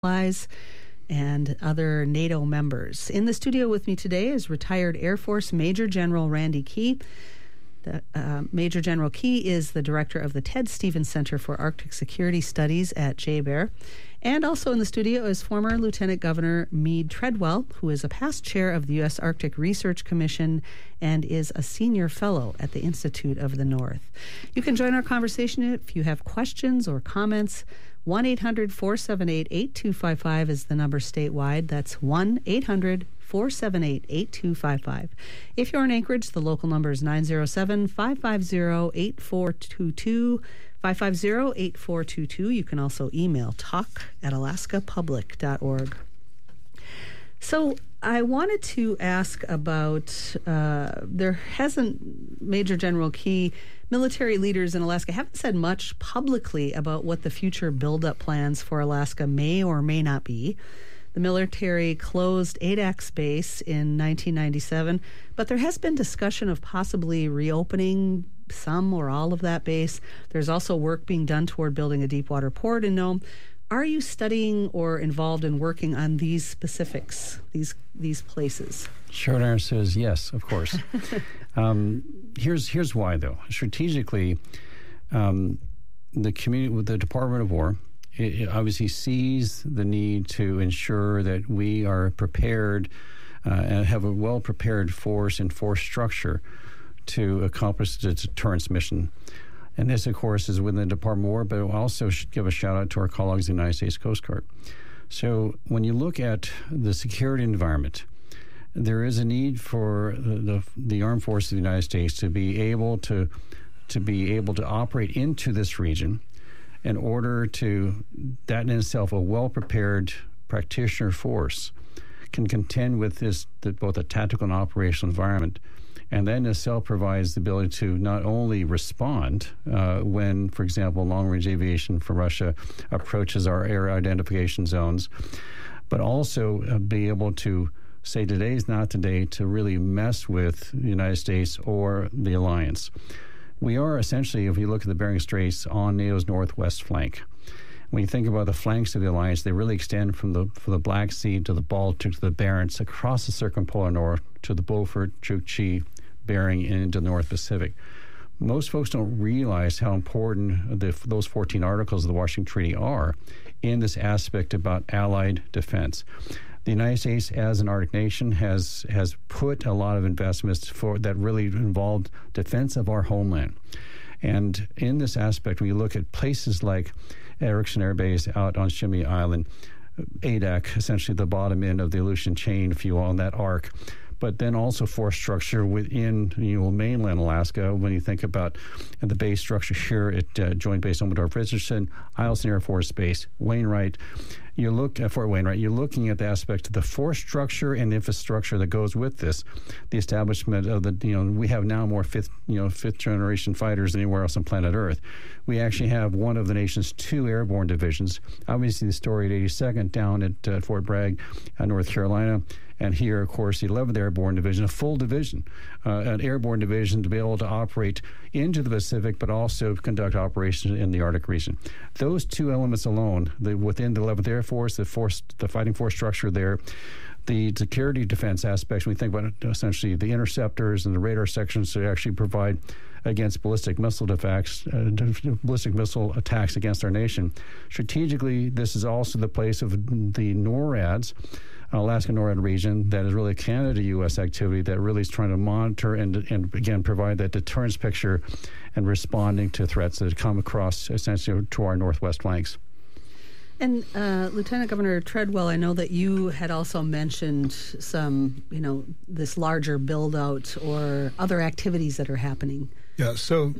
allies and other NATO members. In the studio with me today is retired Air Force Major General Randy Key. Major General Key is the director of the Ted Stevens Center for Arctic Security Studies at JBER. And also in the studio is former Lieutenant Governor Meade Treadwell, who is a past chair of the U.S. Arctic Research Commission and is a senior fellow at the Institute of the North. You can join our conversation if you have questions or comments. 1-800-478-8255 is the number statewide. That's 1-800-478-8255. If you're in Anchorage, the local number is 907-550-8422. 550-8422. You can also email talk@alaskapublic.org. So I wanted to ask about, there hasn't, Major General Key, military leaders in Alaska haven't said much publicly about what the future buildup plans for Alaska may or may not be. The military closed Adak base in 1997, but there has been discussion of possibly reopening some or all of that base. There's also work being done toward building a deep-water port in Nome. Are you studying or involved in working on these specifics, these places? Short answer is yes, of course. Here's why, though. Strategically, the Department of War it obviously sees the need to ensure that we are prepared and have a well-prepared force and force structure to accomplish the deterrence mission. And this, of course, is within the Department of War, but I also should give a shout-out to our colleagues in the United States Coast Guard. So when you look at the security environment, there is a need for the armed forces of the United States to be able to operate into this region in order to, that in itself, a well-prepared practitioner force can contend with both a tactical and operational environment. And that in itself provides the ability to not only respond when, for example, long-range aviation from Russia approaches our air identification zones, but also be able to say today's not the day to really mess with the United States or the alliance. We are essentially, if you look at the Bering Straits, on NATO's northwest flank. When you think about the flanks of the alliance, they really extend from the Black Sea to the Baltic to the Barents, across the circumpolar north to the Beaufort, Chukchi, Bering, and into the North Pacific. Most folks don't realize how important those 14 articles of the Washington Treaty are in this aspect about allied defense. The United States, as an Arctic nation, has put a lot of investments that really involved defense of our homeland. And in this aspect, when you look at places like Erickson Air Base out on Shimei Island, Adak, essentially the bottom end of the Aleutian chain, if you will, on that arc, but then also force structure within mainland Alaska. When you think about the base structure here at Joint Base Omidyar-Richardson, Eielson Air Force Base, Wainwright, Fort Wainwright, you're looking at the aspect of the force structure and infrastructure that goes with this. The establishment of we have now more fifth generation fighters than anywhere else on planet Earth. We actually have one of the nation's 2 airborne divisions. Obviously, the storied 82nd down at Fort Bragg, North Carolina. And here, of course, the 11th Airborne Division, a full division, an airborne division to be able to operate into the Pacific, but also conduct operations in the Arctic region. Those 2 elements alone, within the 11th Air Force, the fighting force structure there, the security defense aspects, when we think about essentially the interceptors and the radar sections to actually provide against ballistic missile attacks against our nation. Strategically, this is also the place of the NORADs, Alaska NORAD region, that is really a Canada-U.S. activity that really is trying to monitor and again, provide that deterrence picture and responding to threats that come across essentially to our northwest flanks. And Lieutenant Governor Treadwell, I know that you had also mentioned some, this larger build-out or other activities that are happening. Yeah, so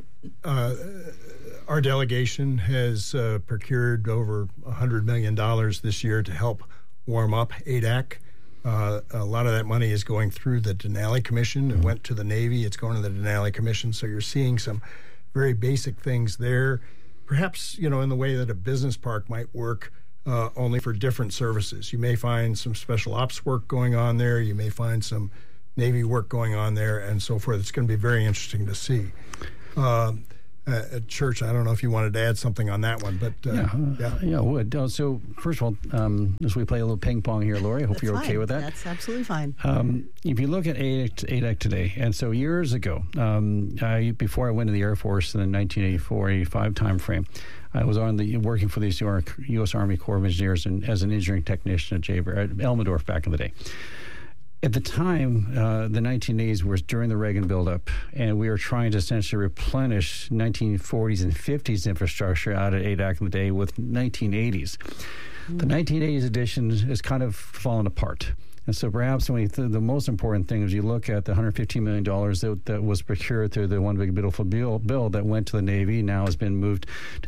our delegation has procured over $100 million this year to help warm up Adak. A lot of that money is going through the Denali Commission. It went to the Navy. It's going to the Denali Commission. So you're seeing some very basic things there. Perhaps, in the way that a business park might work only for different services. You may find some special ops work going on there. You may find some Navy work going on there and so forth. It's going to be very interesting to see. Church, I don't know if you wanted to add something on that one, but I would. So first of all, as we play a little ping pong here, Lori, I hope you're okay with that. That's absolutely fine. If you look at ADEC today, and so years ago, before I went to the Air Force in the 1984-85 time frame, I was working for the U.S. Army Corps of Engineers as an engineering technician at Elmendorf back in the day. At the time, the 1980s was during the Reagan buildup, and we were trying to essentially replenish 1940s and 50s infrastructure out at ADAC in the day with 1980s. The 1980s edition has kind of fallen apart. And so perhaps the most important thing is you look at the $115 million that was procured through the One Big Beautiful Bill that went to the Navy, now has been moved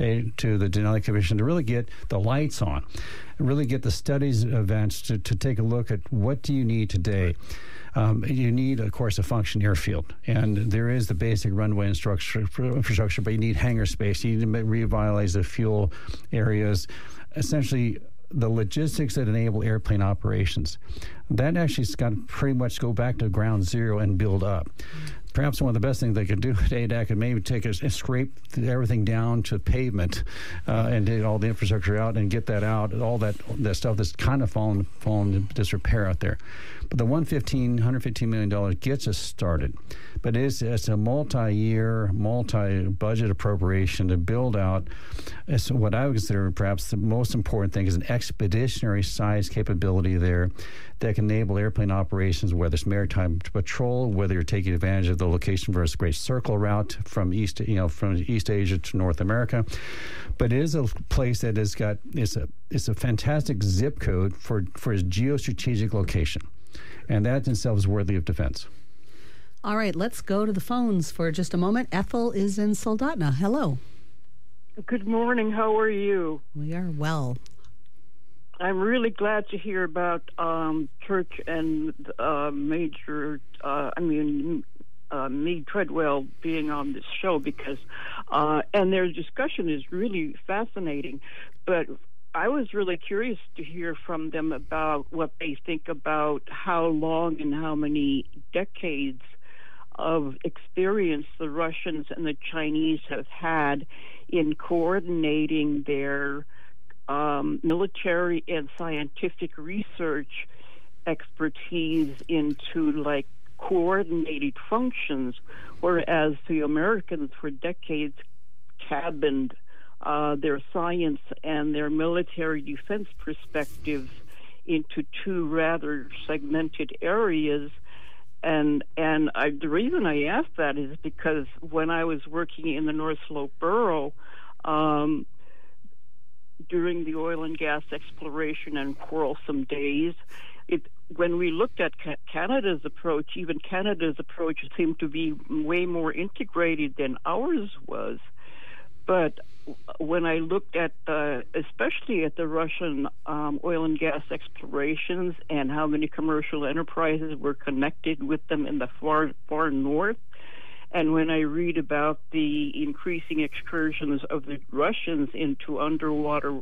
to the Denali Commission to really get the lights on, and really get the studies events to take a look at what do you need today. You need, of course, a functioning airfield, and there is the basic runway infrastructure, but you need hangar space. You need to revitalize the fuel areas, essentially the logistics that enable airplane operations. That actually has got to pretty much go back to ground zero and build up. Perhaps one of the best things they could do at ADAC could maybe take and scrape everything down to pavement and dig all the infrastructure out and get that out, all that stuff that's kind of fallen into disrepair out there. But the $115 million gets us started. But it's a multi-year, multi-budget appropriation to build out what I would consider perhaps the most important thing is an expeditionary size capability there that can enable airplane operations, whether it's maritime patrol, whether you're taking advantage of the location for a great circle route from East Asia to North America. But it is a place that it's a fantastic zip code for its geostrategic location. And that in itself is worthy of defense. All right, let's go to the phones for just a moment. Ethel is in Soldotna. Hello. Good morning. How are you? We are well. I'm really glad to hear about Church and Meade Treadwell being on this show because and their discussion is really fascinating. But I was really curious to hear from them about what they think about how long and how many decades of experience the Russians and the Chinese have had in coordinating their military and scientific research expertise into like coordinated functions, whereas the Americans for decades cabined their science and their military defense perspectives into two rather segmented areas. And the reason I asked that is because when I was working in the North Slope Borough during the oil and gas exploration and quarrelsome days, when we looked at Canada's approach, even Canada's approach seemed to be way more integrated than ours was. But when I looked at, especially at the Russian oil and gas explorations and how many commercial enterprises were connected with them in the far north, and when I read about the increasing excursions of the Russians into underwater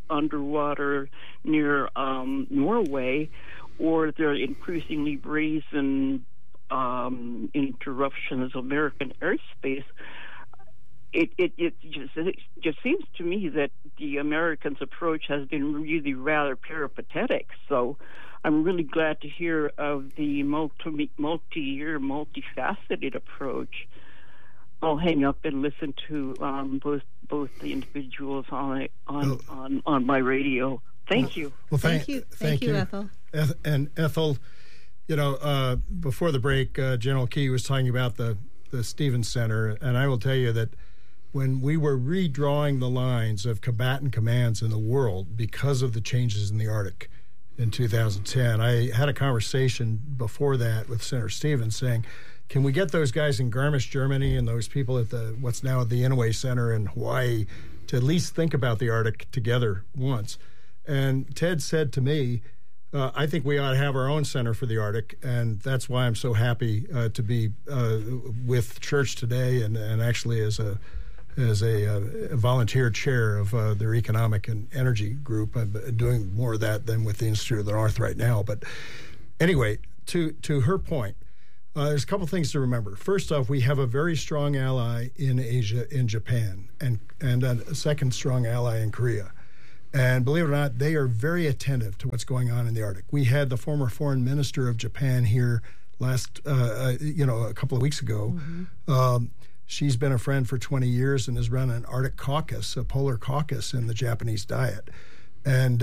near Norway, or their increasingly brazen interruptions of American airspace, it just seems to me that the Americans' approach has been really rather peripatetic. So I'm really glad to hear of the multi-year, multifaceted approach. I'll hang up and listen to both the individuals on my radio. Thank you. Well, thank you, Ethel. And Ethel, before the break, General Key was talking about the Stevens Center, and I will tell you that when we were redrawing the lines of combatant commands in the world because of the changes in the Arctic in 2010, I had a conversation before that with Senator Stevens saying, can we get those guys in Garmisch, Germany, and those people at what's now the Inouye Center in Hawaii to at least think about the Arctic together once? And Ted said to me, I think we ought to have our own center for the Arctic, and that's why I'm so happy to be with Church today and actually as a volunteer chair of their economic and energy group. I'm doing more of that than with the Institute of the North right now. But anyway, to her point, There's a couple things to remember. First off, we have a very strong ally in Asia, in Japan, and a second strong ally in Korea. And believe it or not, they are very attentive to what's going on in the Arctic. We had the former foreign minister of Japan here a couple of weeks ago. Mm-hmm. She's been a friend for 20 years and has run an Arctic caucus, a polar caucus in the Japanese diet. And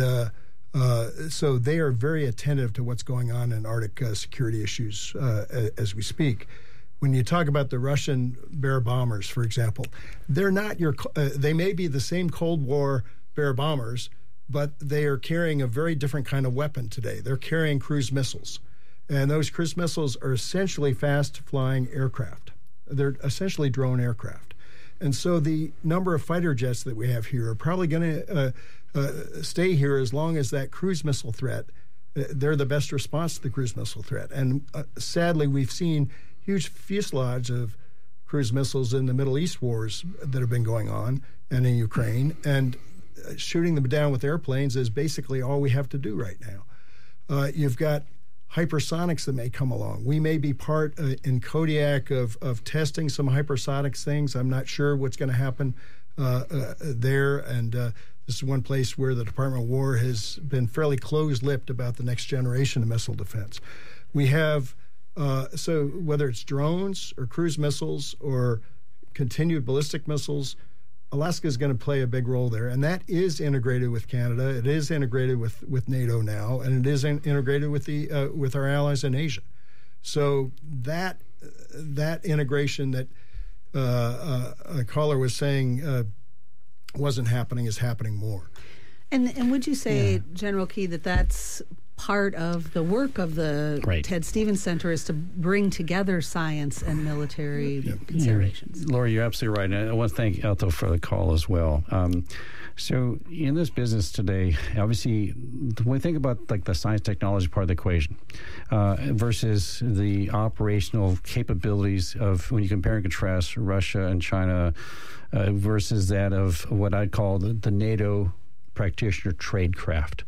so they are very attentive to what's going on in Arctic security issues as we speak. When you talk about the Russian Bear bombers, for example, they're not they may be the same Cold War Bear bombers, but they are carrying a very different kind of weapon today. They're carrying cruise missiles. And those cruise missiles are essentially fast-flying aircraft. They're essentially drone aircraft. And so the number of fighter jets that we have here are probably going to stay here as long as that cruise missile threat, they're the best response to the cruise missile threat. And sadly, we've seen huge fuselage of cruise missiles in the Middle East wars that have been going on and in Ukraine. And shooting them down with airplanes is basically all we have to do right now. You've got hypersonics that may come along. We may be part in Kodiak of testing some hypersonics things. I'm not sure what's going to happen there. And this is one place where the Department of War has been fairly closed-lipped about the next generation of missile defense. We have, so whether it's drones or cruise missiles or continued ballistic missiles, Alaska is going to play a big role there, and that is integrated with Canada. It is integrated with NATO now, and it is integrated with our allies in Asia. So that integration that a caller was saying wasn't happening is happening more. And would you say, General Key, that's part of the work of the Ted Stevens Center is to bring together science and military considerations? Lori, you're absolutely right. And I want to thank Elto for the call as well. So in this business today, obviously, when we think about like the science technology part of the equation versus the operational capabilities of when you compare and contrast Russia and China versus that of what I'd call the NATO practitioner tradecraft.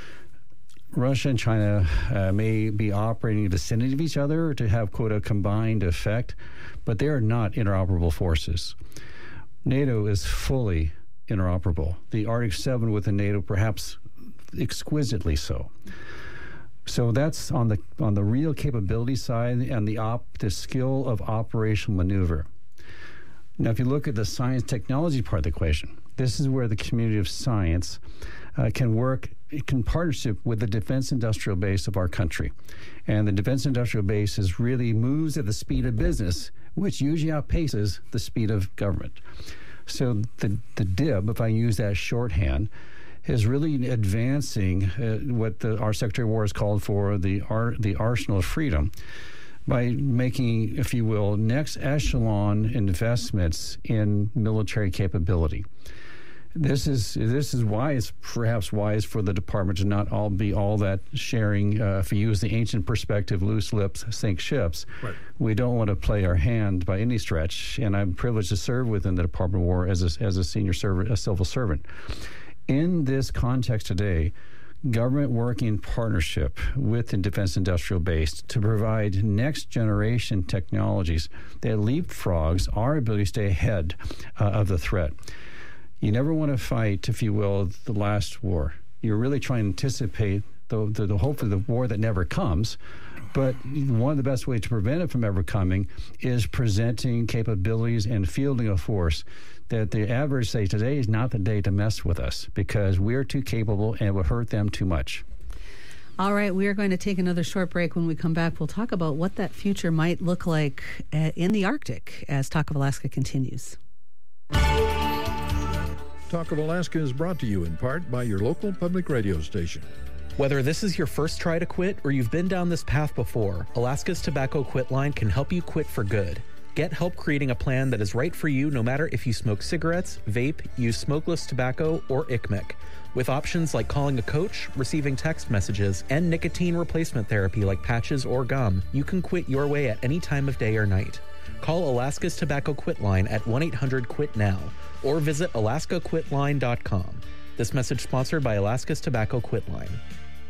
Russia and China may be operating in the vicinity of each other to have, quote, a combined effect, but they are not interoperable forces. NATO is fully interoperable. The Arctic 7 with the NATO, perhaps exquisitely so. So that's on the real capability side and the skill of operational maneuver. Now, if you look at the science technology part of the equation, this is where the community of science can work in partnership with the defense industrial base of our country. And the defense industrial base really moves at the speed of business, which usually outpaces the speed of government. So the DIB, if I use that shorthand, is really advancing what our Secretary of War has called for the arsenal of freedom by making, if you will, next echelon investments in military capability. This is why it's perhaps wise for the department to not all be all that sharing. If you use the ancient perspective, loose lips sink ships. Right. We don't want to play our hand by any stretch. And I'm privileged to serve within the Department of War as a senior servant, a civil servant. In this context today, government working in partnership with the defense industrial base to provide next generation technologies that leapfrogs our ability to stay ahead of the threat. You never want to fight, if you will, the last war. You're really trying to anticipate the hope of the war that never comes. But one of the best ways to prevent it from ever coming is presenting capabilities and fielding a force that the average say today is not the day to mess with us because we're too capable and it will hurt them too much. All right, we are going to take another short break. When we come back, we'll talk about what that future might look like in the Arctic as Talk of Alaska continues. Talk of Alaska is brought to you in part by your local public radio station. Whether this is your first try to quit or you've been down this path before, Alaska's Tobacco Quit Line can help you quit for good. Get help creating a plan that is right for you no matter if you smoke cigarettes, vape, use smokeless tobacco, or ICMIC. With options like calling a coach, receiving text messages, and nicotine replacement therapy like patches or gum, you can quit your way at any time of day or night. Call Alaska's Tobacco Quit Line at 1-800-QUIT-NOW or visit alaskaquitline.com. This message sponsored by Alaska's Tobacco Quit Line.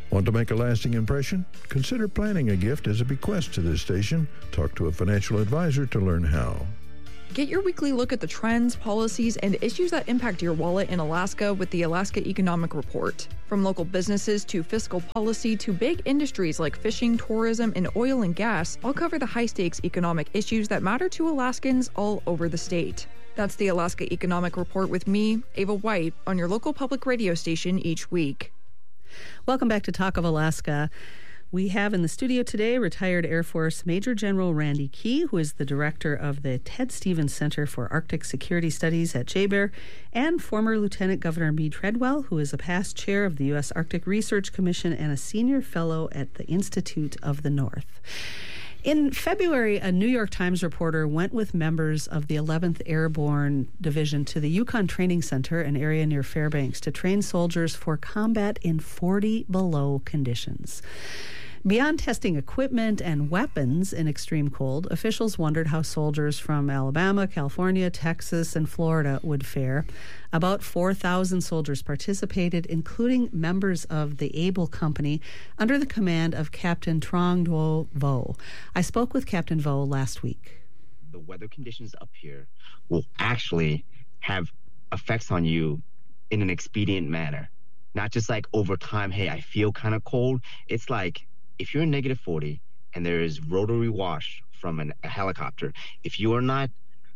Want to make a lasting impression? Consider planning a gift as a bequest to this station. Talk to a financial advisor to learn how. Get your weekly look at the trends, policies, and issues that impact your wallet in Alaska with the Alaska Economic Report. From local businesses to fiscal policy to big industries like fishing, tourism, and oil and gas, I'll cover the high-stakes economic issues that matter to Alaskans all over the state. That's the Alaska Economic Report with me, Ava White, on your local public radio station each week. Welcome back to Talk of Alaska. We have in the studio today retired Air Force Major General Randy Key, who is the director of the Ted Stevens Center for Arctic Security Studies at JBER, and former Lieutenant Governor Meade Treadwell, who is a past chair of the U.S. Arctic Research Commission and a senior fellow at the Institute of the North. In February, a New York Times reporter went with members of the 11th Airborne Division to the Yukon Training Center, an area near Fairbanks, to train soldiers for combat in 40 below conditions. Beyond testing equipment and weapons in extreme cold, officials wondered how soldiers from Alabama, California, Texas, and Florida would fare. About 4,000 soldiers participated, including members of the Able Company under the command of Captain Trong Do Vo. I spoke with Captain Vo last week. The weather conditions up here will actually have effects on you in an expedient manner. Not just like over time, hey, I feel kind of cold. It's like, if you're in negative 40 and there is rotary wash from a helicopter, if you're not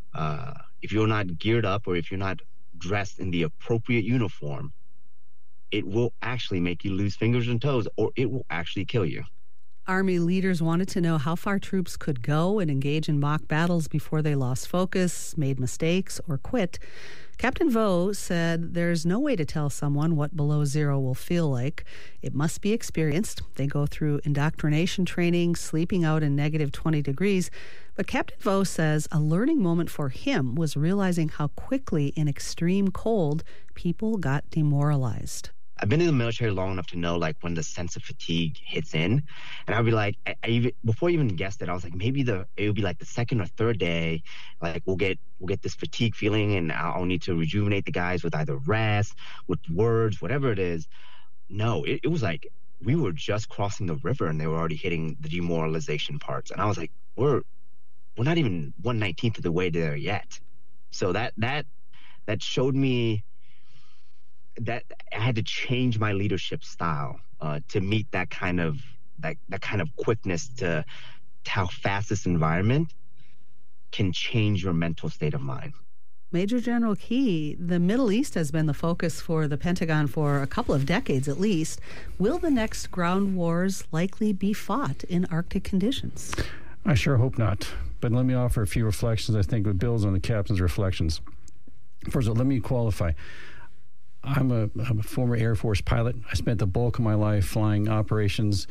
geared up or if you're not dressed in the appropriate uniform, it will actually make you lose fingers and toes, or it will actually kill you. Army leaders wanted to know how far troops could go and engage in mock battles before they lost focus, made mistakes, or quit. Captain Vo said there's no way to tell someone what below zero will feel like. It must be experienced. They go through indoctrination training, sleeping out in negative 20 degrees. But Captain Vo says a learning moment for him was realizing how quickly in extreme cold people got demoralized. I've been in the military long enough to know like when the sense of fatigue hits in, and I'd be like, before I even guessed it, I was like, maybe it would be like the second or third day, like we'll get this fatigue feeling, and I'll need to rejuvenate the guys with either rest, with words, whatever it is. No, it was like we were just crossing the river, and they were already hitting the demoralization parts, and I was like, we're not even 1/19th of the way there yet. So that showed me that I had to change my leadership style to meet that kind of quickness to how fast this environment can change your mental state of mind. Major General Key, the Middle East has been the focus for the Pentagon for a couple of decades at least. Will the next ground wars likely be fought in Arctic conditions? I sure hope not. But let me offer a few reflections I think it builds on the captain's reflections. First of all, let me qualify. I'm a former Air Force pilot. I spent the bulk of my life flying operations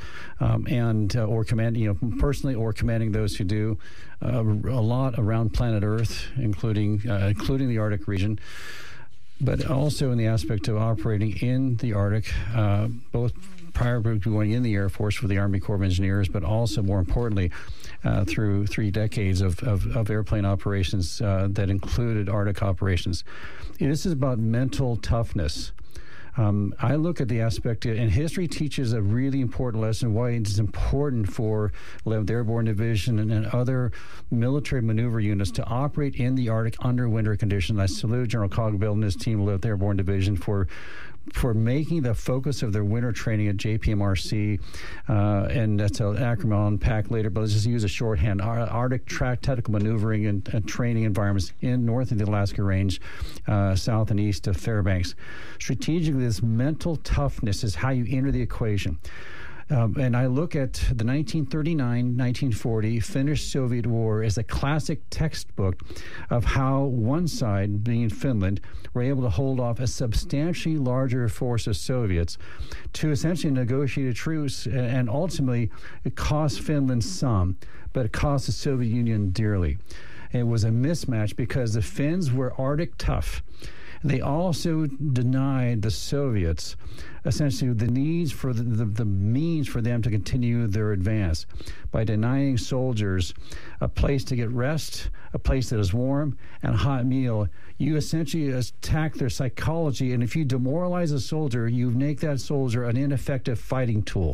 or commanding, personally or commanding those who do a lot around planet Earth, including the Arctic region, but also in the aspect of operating in the Arctic, both prior to going in the Air Force for the Army Corps of Engineers, but also more importantly, through 3 decades of airplane operations that included Arctic operations. This is about mental toughness. I look at the aspect, and history teaches a really important lesson why it's important for 11th Airborne Division and other military maneuver units to operate in the Arctic under winter conditions. I salute General Cogbill and his team, 11th Airborne Division, for making the focus of their winter training at JPMRC, and that's an acronym I'll unpack later, but let's just use a shorthand, Arctic Tactical Maneuvering and Training Environments in north of the Alaska Range, south and east of Fairbanks. Strategically, this mental toughness is how you enter the equation. And I look at the 1939-1940 Finnish-Soviet War as a classic textbook of how one side, being Finland, were able to hold off a substantially larger force of Soviets to essentially negotiate a truce, and ultimately it cost Finland some, but it cost the Soviet Union dearly. It was a mismatch because the Finns were Arctic tough. They also denied the Soviets essentially the needs for the means for them to continue their advance by denying soldiers a place to get rest, a place that is warm, and a hot meal. You essentially attack their psychology, and if you demoralize a soldier, you make that soldier an ineffective fighting tool.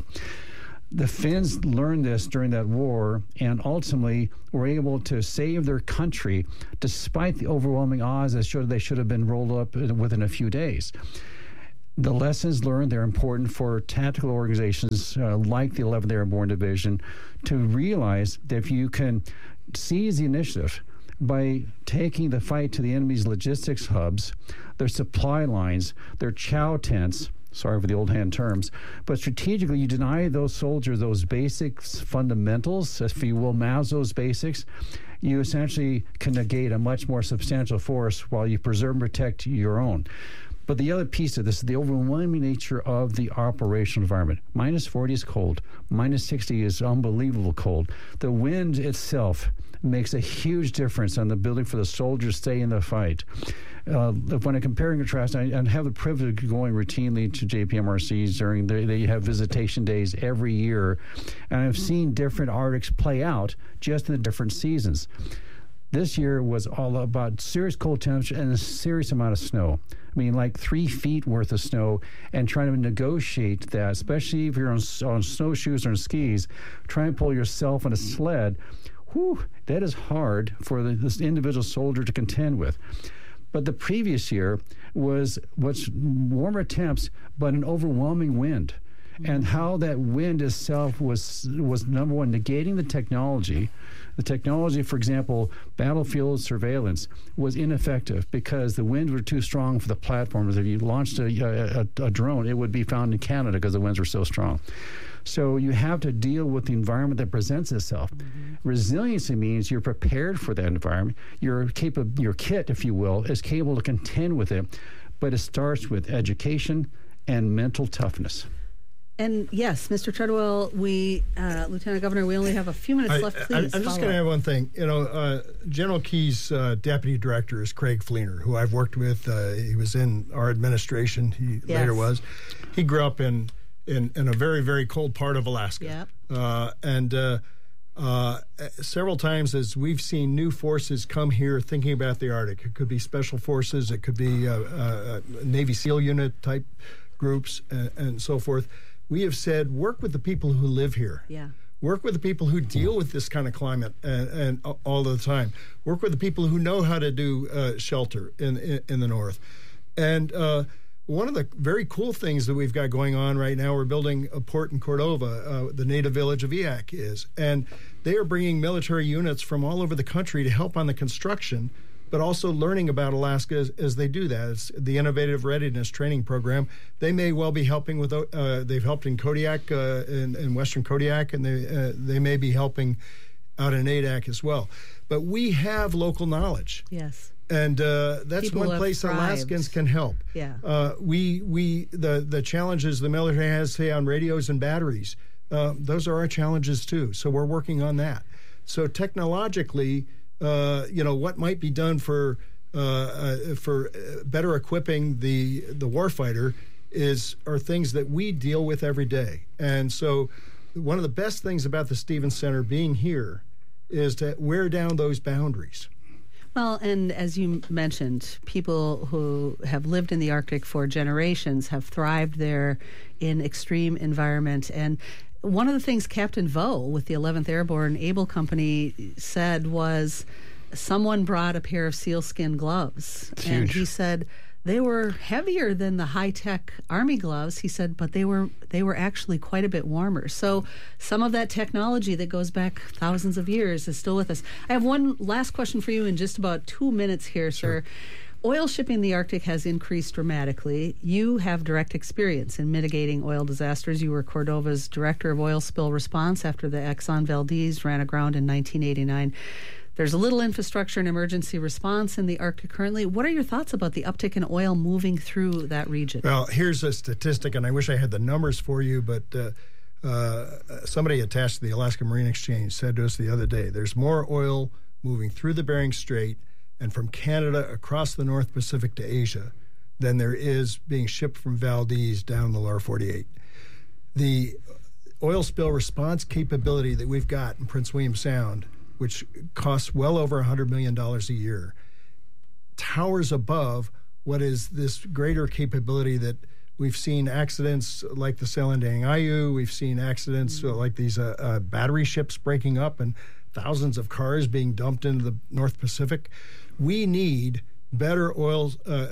The Finns learned this during that war and ultimately were able to save their country despite the overwhelming odds that they should have been rolled up within a few days. The lessons learned, they're important for tactical organizations like the 11th Airborne Division to realize that if you can seize the initiative by taking the fight to the enemy's logistics hubs, their supply lines, their chow tents, sorry for the old hand terms, but strategically you deny those soldiers those basics, fundamentals, if you will, Maslow's basics, you essentially can negate a much more substantial force while you preserve and protect your own. But the other piece of this is the overwhelming nature of the operational environment. Minus 40 is cold. Minus 60 is unbelievable cold. The wind itself makes a huge difference on the ability for the soldiers to stay in the fight. When I compare and contrast, I have the privilege of going routinely to JPMRCs during they have visitation days every year, and I've seen different Arctics play out just in the different seasons. This year was all about serious cold temperature and a serious amount of snow. I mean, like 3 feet worth of snow, and trying to negotiate that, especially if you're on snowshoes or on skis, try and pull yourself on a sled. Whew, that is hard for this individual soldier to contend with. But the previous year was warmer temps, but an overwhelming wind. And how that wind itself was number one, negating the technology. The technology, for example, battlefield surveillance, was ineffective because the winds were too strong for the platforms. If you launched a drone, it would be found in Canada because the winds were so strong. So you have to deal with the environment that presents itself. Resiliency means you're prepared for that environment. Your kit, if you will, is capable to contend with it, but it starts with education and mental toughness. And yes, Mr. Treadwell, Lieutenant Governor, we only have a few minutes left. Please, I'm just going to add one thing. General Key's deputy director is Craig Fleener, who I've worked with. He was in our administration. He later was. He grew up in a very, very cold part of Alaska. Yep. Several times as we've seen new forces come here thinking about the Arctic, it could be special forces, it could be Navy SEAL unit type groups and so forth. We have said, work with the people who live here. Yeah. Work with the people who deal with this kind of climate and all the time. Work with the people who know how to do shelter in the north. And one of the very cool things that we've got going on right now, we're building a port in Cordova, the native village of Eyak is. And they are bringing military units from all over the country to help on the construction, but also learning about Alaska as they do that. It's the Innovative Readiness Training Program. They may well be helping with, they've helped in Kodiak, in western Kodiak, and they may be helping out in Adak as well. But we have local knowledge. Yes. And that's people one place thrived. Alaskans can help. Yeah. The challenges the military has, say, on radios and batteries, those are our challenges too. So we're working on that. So technologically, what might be done for better equipping the warfighter are things that we deal with every day. And so one of the best things about the Stevens Center being here is to wear down those boundaries. Well, and as you mentioned, people who have lived in the Arctic for generations have thrived there in extreme environment. And one of the things Captain Vaux with the 11th Airborne Able Company said was someone brought a pair of sealskin gloves. And he said they were heavier than the high-tech Army gloves, he said, but they were actually quite a bit warmer. So some of that technology that goes back thousands of years is still with us. I have one last question for you in just about 2 minutes here, sir. Oil shipping in the Arctic has increased dramatically. You have direct experience in mitigating oil disasters. You were Cordova's Director of Oil Spill Response after the Exxon Valdez ran aground in 1989. There's a little infrastructure and emergency response in the Arctic currently. What are your thoughts about the uptick in oil moving through that region? Well, here's a statistic, and I wish I had the numbers for you, but somebody attached to the Alaska Marine Exchange said to us the other day, there's more oil moving through the Bering Strait and from Canada across the North Pacific to Asia than there is being shipped from Valdez down the lower 48. The oil spill response capability that we've got in Prince William Sound, which costs well over $100 million a year, towers above what is this greater capability that we've seen accidents like the Selendang Ayu. We've seen accidents like these battery ships breaking up and thousands of cars being dumped into the North Pacific. We need better oil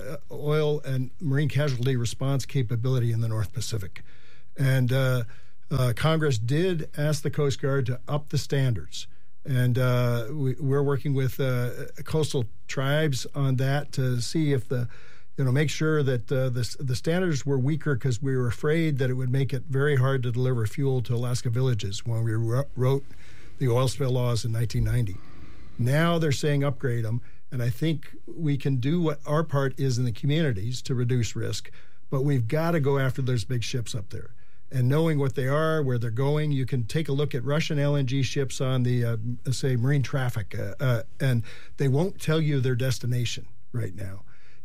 and marine casualty response capability in the North Pacific. And Congress did ask the Coast Guard to up the standards. And we're working with coastal tribes on that to see if make sure that the standards were weaker because we were afraid that it would make it very hard to deliver fuel to Alaska villages when we wrote the oil spill laws in 1990. Now they're saying upgrade them, and I think we can do what our part is in the communities to reduce risk, but we've got to go after those big ships up there. And knowing what they are, where they're going, you can take a look at Russian LNG ships on the, say, marine traffic, and they won't tell you their destination right now.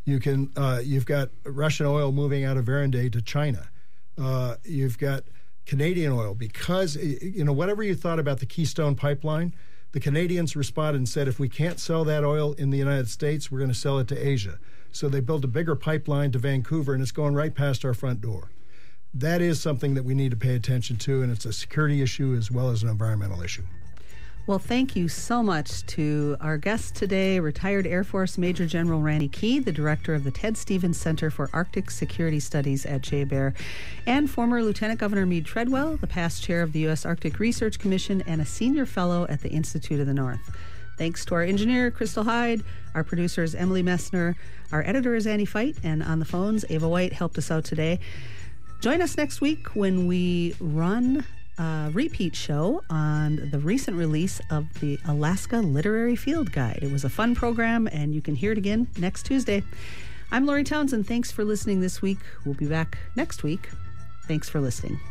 You've got Russian oil moving out of Verendey to China. You've got Canadian oil because, whatever you thought about the Keystone Pipeline, the Canadians responded and said, if we can't sell that oil in the United States, we're going to sell it to Asia. So they built a bigger pipeline to Vancouver, and it's going right past our front door. That is something that we need to pay attention to, and it's a security issue as well as an environmental issue. Well, thank you so much to our guest today, retired Air Force Major General Randy Key, the director of the Ted Stevens Center for Arctic Security Studies at JBER, and former Lieutenant Governor Meade Treadwell, the past chair of the U.S. Arctic Research Commission and a senior fellow at the Institute of the North. Thanks to our engineer, Crystal Hyde, our producer is Emily Messner, our editor is Annie Feit, and on the phones, Ava White helped us out today. Join us next week when we run a repeat show on the recent release of the Alaska Literary Field Guide. It was a fun program, and you can hear it again next Tuesday. I'm Lori Townsend. Thanks for listening this week. We'll be back next week. Thanks for listening.